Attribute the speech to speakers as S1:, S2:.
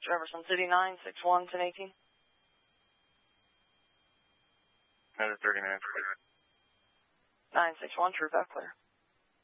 S1: Jefferson City 961 1018.
S2: Another 30 minutes.
S1: 961, true back clear.